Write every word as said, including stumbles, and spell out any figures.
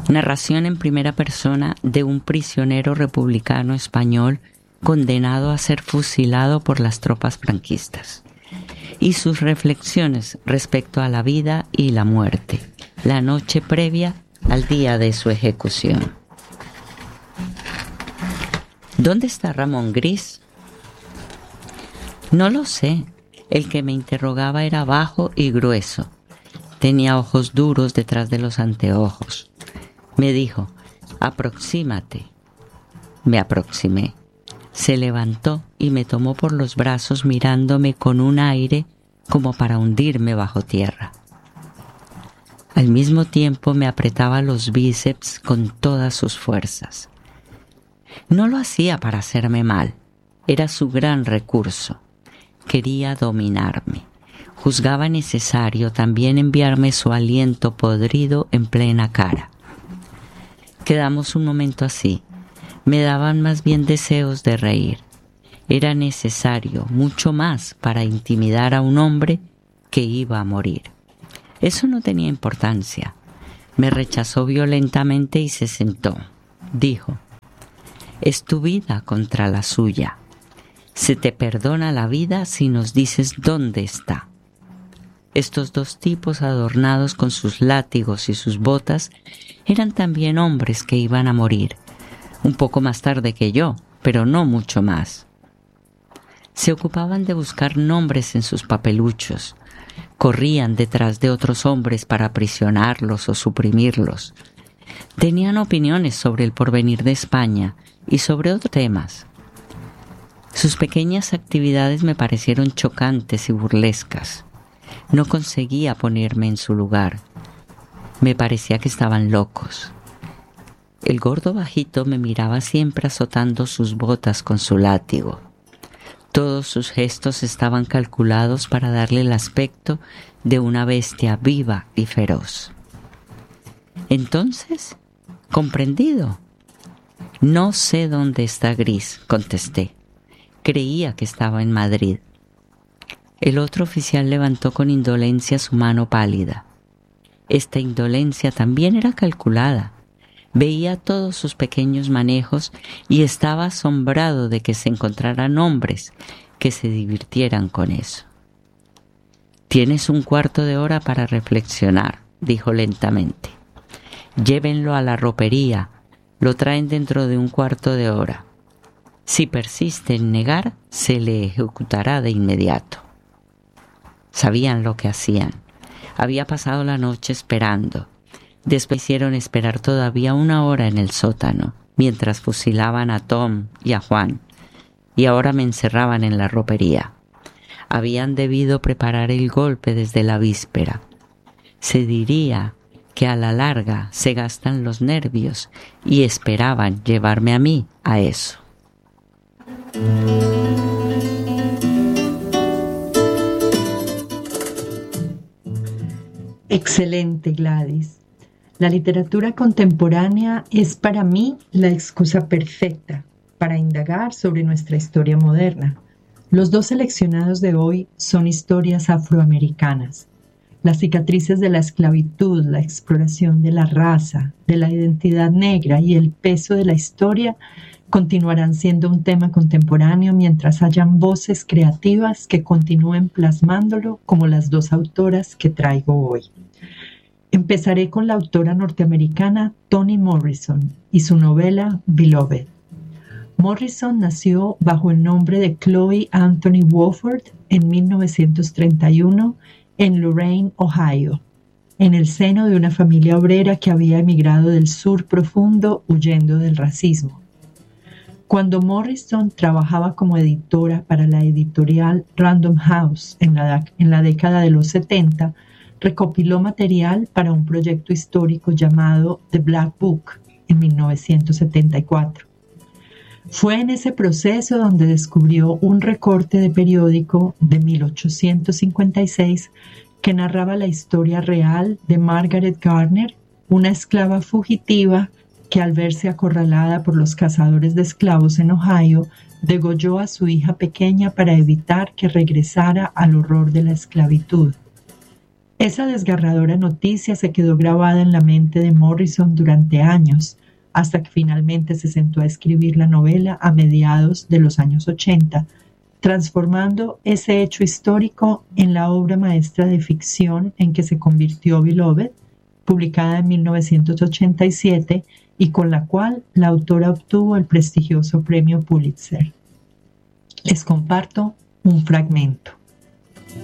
Narración en primera persona de un prisionero republicano español condenado a ser fusilado por las tropas franquistas, y sus reflexiones respecto a la vida y la muerte, la noche previa al día de su ejecución. ¿Dónde está Ramón Gris? No lo sé. El que me interrogaba era bajo y grueso. Tenía ojos duros detrás de los anteojos. Me dijo, aproxímate. Me aproximé. Se levantó y me tomó por los brazos mirándome con un aire como para hundirme bajo tierra. Al mismo tiempo me apretaba los bíceps con todas sus fuerzas. No lo hacía para hacerme mal. Era su gran recurso. Quería dominarme. Juzgaba necesario también enviarme su aliento podrido en plena cara. Quedamos un momento así. Me daban más bien deseos de reír. Era necesario mucho más para intimidar a un hombre que iba a morir. Eso no tenía importancia. Me rechazó violentamente y se sentó. Dijo, es tu vida contra la suya. Se te perdona la vida si nos dices dónde está. Estos dos tipos adornados con sus látigos y sus botas eran también hombres que iban a morir, un poco más tarde que yo, pero no mucho más. Se ocupaban de buscar nombres en sus papeluchos, corrían detrás de otros hombres para aprisionarlos o suprimirlos. Tenían opiniones sobre el porvenir de España y sobre otros temas. Sus pequeñas actividades me parecieron chocantes y burlescas. No conseguía ponerme en su lugar. Me parecía que estaban locos. El gordo bajito me miraba siempre azotando sus botas con su látigo. Todos sus gestos estaban calculados para darle el aspecto de una bestia viva y feroz. Entonces, comprendido. No sé dónde está Gris, contesté. Creía que estaba en Madrid. El otro oficial levantó con indolencia su mano pálida. Esta indolencia también era calculada. Veía todos sus pequeños manejos y estaba asombrado de que se encontraran hombres que se divirtieran con eso. Tienes un cuarto de hora para reflexionar, dijo lentamente. Llévenlo a la ropería, lo traen dentro de un cuarto de hora. Si persiste en negar, se le ejecutará de inmediato. Sabían lo que hacían. Había pasado la noche esperando. Después hicieron esperar todavía una hora en el sótano, mientras fusilaban a Tom y a Juan, y ahora me encerraban en la ropería. Habían debido preparar el golpe desde la víspera. Se diría que a la larga se gastan los nervios y esperaban llevarme a mí a eso. Excelente, Gladys. La literatura contemporánea es para mí la excusa perfecta para indagar sobre nuestra historia moderna. Los dos seleccionados de hoy son historias afroamericanas. Las cicatrices de la esclavitud, la exploración de la raza, de la identidad negra y el peso de la historia continuarán siendo un tema contemporáneo mientras hayan voces creativas que continúen plasmándolo como las dos autoras que traigo hoy. Empezaré con la autora norteamericana Toni Morrison y su novela Beloved. Morrison nació bajo el nombre de Chloe Anthony Wofford en mil novecientos treinta y uno en Lorain, Ohio, en el seno de una familia obrera que había emigrado del sur profundo huyendo del racismo. Cuando Morrison trabajaba como editora para la editorial Random House en la, en la década de los setenta, recopiló material para un proyecto histórico llamado The Black Book en mil novecientos setenta y cuatro. Fue en ese proceso donde descubrió un recorte de periódico de mil ochocientos cincuenta y seis que narraba la historia real de Margaret Garner, una esclava fugitiva que al verse acorralada por los cazadores de esclavos en Ohio, degolló a su hija pequeña para evitar que regresara al horror de la esclavitud. Esa desgarradora noticia se quedó grabada en la mente de Morrison durante años, hasta que finalmente se sentó a escribir la novela a mediados de los años ochenta, transformando ese hecho histórico en la obra maestra de ficción en que se convirtió Beloved, publicada en mil novecientos ochenta y siete y con la cual la autora obtuvo el prestigioso premio Pulitzer. Les comparto un fragmento.